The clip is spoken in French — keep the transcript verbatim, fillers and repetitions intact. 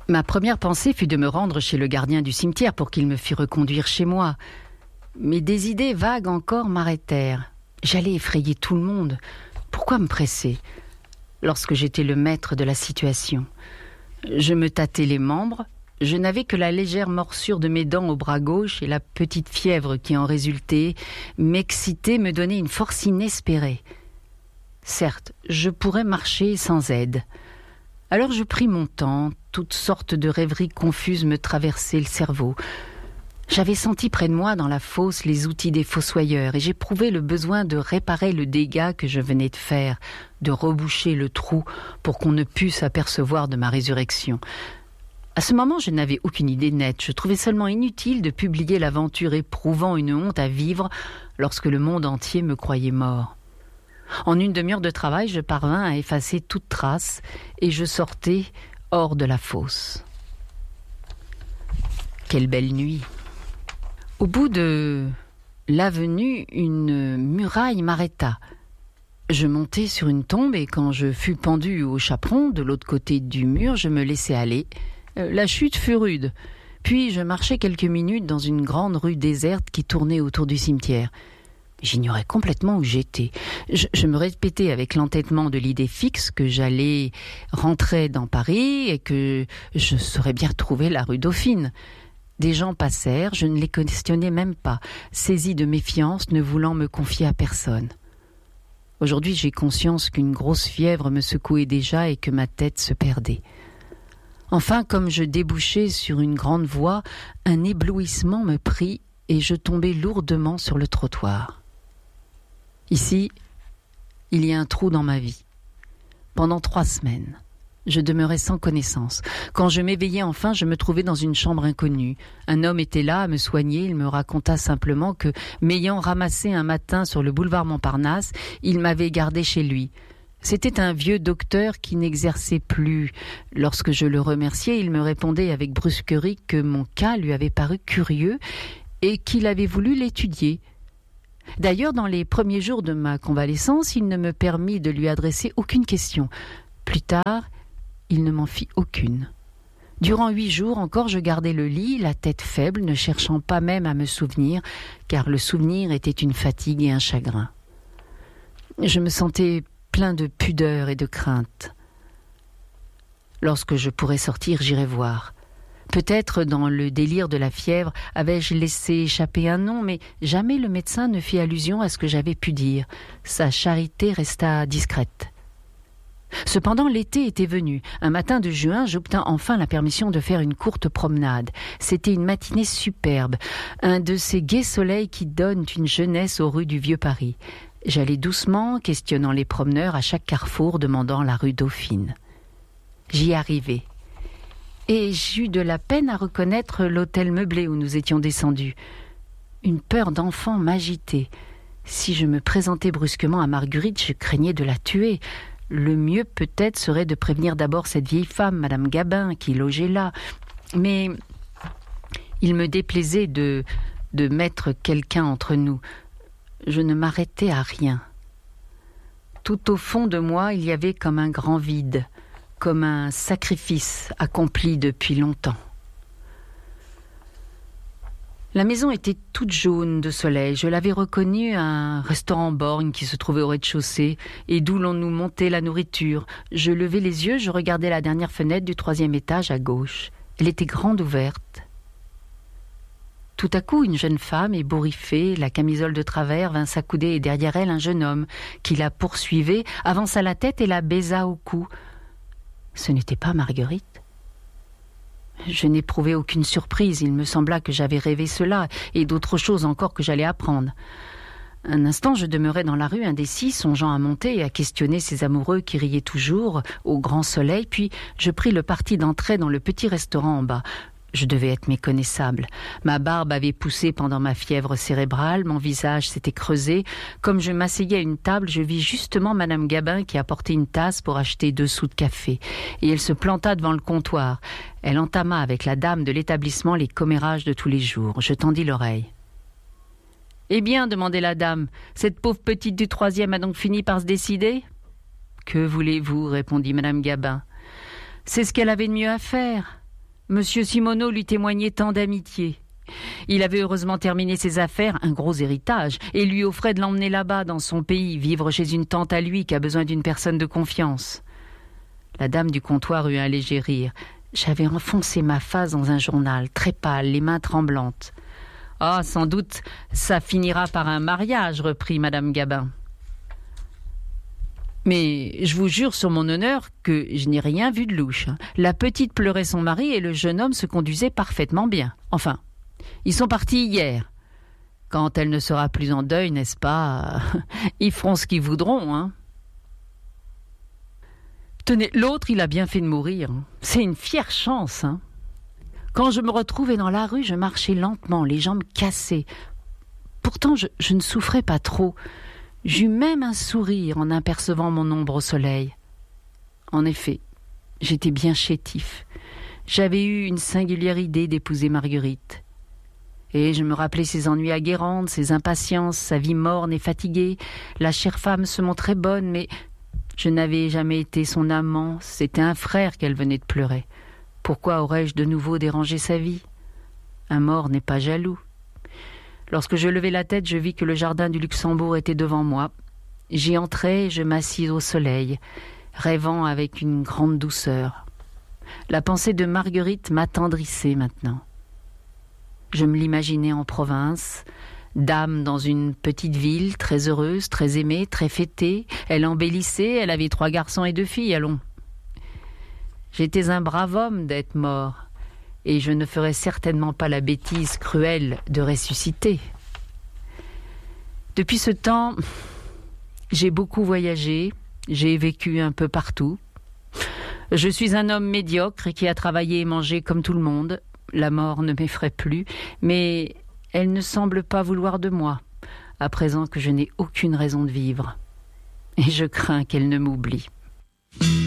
Ma première pensée fut de me rendre chez le gardien du cimetière pour qu'il me fît reconduire chez moi. Mais des idées vagues encore m'arrêtèrent. J'allais effrayer tout le monde. Pourquoi me presser lorsque j'étais le maître de la situation? Je me tâtais les membres. Je n'avais que la légère morsure de mes dents au bras gauche et la petite fièvre qui en résultait m'excitait, me donnait une force inespérée. Certes, je pourrais marcher sans aide. Alors je pris mon temps, toutes sortes de rêveries confuses me traversaient le cerveau. J'avais senti près de moi dans la fosse les outils des fossoyeurs et j'éprouvais le besoin de réparer le dégât que je venais de faire, de reboucher le trou pour qu'on ne pût s'apercevoir de ma résurrection. À ce moment, je n'avais aucune idée nette. Je trouvais seulement inutile de publier l'aventure éprouvant une honte à vivre lorsque le monde entier me croyait mort. En une demi-heure de travail, je parvins à effacer toute trace et je sortais hors de la fosse. Quelle belle nuit! Au bout de l'avenue, une muraille m'arrêta. Je montai sur une tombe et quand je fus pendu au chaperon de l'autre côté du mur, je me laissai aller. La chute fut rude. Puis je marchai quelques minutes dans une grande rue déserte qui tournait autour du cimetière. J'ignorais complètement où j'étais. Je, je me répétais avec l'entêtement de l'idée fixe que j'allais rentrer dans Paris et que je saurais bien trouver la rue Dauphine. Des gens passèrent, je ne les questionnais même pas, saisis de méfiance, ne voulant me confier à personne. Aujourd'hui, j'ai conscience qu'une grosse fièvre me secouait déjà et que ma tête se perdait. Enfin, comme je débouchais sur une grande voie, un éblouissement me prit et je tombai lourdement sur le trottoir. Ici, il y a un trou dans ma vie. Pendant trois semaines, je demeurais sans connaissance. Quand je m'éveillai enfin, je me trouvais dans une chambre inconnue. Un homme était là à me soigner. Il me raconta simplement que, m'ayant ramassé un matin sur le boulevard Montparnasse, il m'avait gardé chez lui. C'était un vieux docteur qui n'exerçait plus. Lorsque je le remerciai, il me répondait avec brusquerie que mon cas lui avait paru curieux et qu'il avait voulu l'étudier. D'ailleurs, dans les premiers jours de ma convalescence, il ne me permit de lui adresser aucune question. Plus tard, il ne m'en fit aucune. Durant huit jours encore, je gardais le lit, la tête faible, ne cherchant pas même à me souvenir, car le souvenir était une fatigue et un chagrin. Je me sentais plein de pudeur et de crainte. Lorsque je pourrais sortir, j'irai voir. Peut-être dans le délire de la fièvre avais-je laissé échapper un nom, mais jamais le médecin ne fit allusion à ce que j'avais pu dire. Sa charité resta discrète. Cependant, l'été était venu. Un matin de juin, j'obtins enfin la permission de faire une courte promenade. C'était une matinée superbe, un de ces gais soleils qui donnent une jeunesse aux rues du vieux Paris. J'allais doucement, questionnant les promeneurs à chaque carrefour, demandant la rue Dauphine. J'y arrivai. Et j'eus de la peine à reconnaître l'hôtel meublé où nous étions descendus. Une peur d'enfant m'agitait. Si je me présentais brusquement à Marguerite, je craignais de la tuer. Le mieux peut-être serait de prévenir d'abord cette vieille femme, Madame Gabin, qui logeait là. Mais il me déplaisait de, de mettre quelqu'un entre nous. Je ne m'arrêtais à rien. Tout au fond de moi, il y avait comme un grand vide, comme un sacrifice accompli depuis longtemps. La maison était toute jaune de soleil. Je l'avais reconnue à un restaurant borgne qui se trouvait au rez-de-chaussée et d'où l'on nous montait la nourriture. Je levai les yeux, je regardais la dernière fenêtre du troisième étage à gauche. Elle était grande ouverte. Tout à coup, une jeune femme, ébouriffée, la camisole de travers, vint s'accouder et derrière elle un jeune homme qui la poursuivait, avança la tête et la baisa au cou. Ce n'était pas Marguerite. Je n'éprouvais aucune surprise, il me sembla que j'avais rêvé cela et d'autres choses encore que j'allais apprendre. Un instant, je demeurais dans la rue indécis, songeant à monter et à questionner ces amoureux qui riaient toujours au grand soleil, puis je pris le parti d'entrer dans le petit restaurant en bas. Je devais être méconnaissable. Ma barbe avait poussé pendant ma fièvre cérébrale, mon visage s'était creusé. Comme je m'asseyais à une table, je vis justement Madame Gabin qui apportait une tasse pour acheter deux sous de café. Et elle se planta devant le comptoir. Elle entama avec la dame de l'établissement les commérages de tous les jours. Je tendis l'oreille. « Eh bien, demandait la dame, cette pauvre petite du troisième a donc fini par se décider ?»« Que voulez-vous » répondit Madame Gabin. « C'est ce qu'elle avait de mieux à faire. » Monsieur Simoneau lui témoignait tant d'amitié. Il avait heureusement terminé ses affaires, un gros héritage, et lui offrait de l'emmener là-bas, dans son pays, vivre chez une tante à lui qui a besoin d'une personne de confiance. La dame du comptoir eut un léger rire. J'avais enfoncé ma face dans un journal, très pâle, les mains tremblantes. « Ah, sans doute, ça finira par un mariage, reprit Madame Gabin. Mais je vous jure sur mon honneur que je n'ai rien vu de louche. La petite pleurait son mari et le jeune homme se conduisait parfaitement bien. Enfin, ils sont partis hier. Quand elle ne sera plus en deuil, n'est-ce pas? Ils feront ce qu'ils voudront, hein. Tenez, l'autre, il a bien fait de mourir. C'est une fière chance, hein. Quand je me retrouvais dans la rue, je marchais lentement, les jambes cassées. Pourtant, je, je ne souffrais pas trop. J'eus même un sourire en apercevant mon ombre au soleil. En effet, j'étais bien chétif. J'avais eu une singulière idée d'épouser Marguerite. Et je me rappelais ses ennuis à Guérande, ses impatiences, sa vie morne et fatiguée. La chère femme se montrait bonne, mais je n'avais jamais été son amant. C'était un frère qu'elle venait de pleurer. Pourquoi aurais-je de nouveau dérangé sa vie? Un mort n'est pas jaloux. Lorsque je levai la tête, je vis que le jardin du Luxembourg était devant moi. J'y entrai et je m'assis au soleil, rêvant avec une grande douceur. La pensée de Marguerite m'attendrissait maintenant. Je me l'imaginais en province, dame dans une petite ville, très heureuse, très aimée, très fêtée. Elle embellissait, elle avait trois garçons et deux filles, allons. J'étais un brave homme d'être mort. Et je ne ferais certainement pas la bêtise cruelle de ressusciter. Depuis ce temps, j'ai beaucoup voyagé, j'ai vécu un peu partout. Je suis un homme médiocre qui a travaillé et mangé comme tout le monde. La mort ne m'effraie plus, mais elle ne semble pas vouloir de moi, à présent que je n'ai aucune raison de vivre. Et je crains qu'elle ne m'oublie.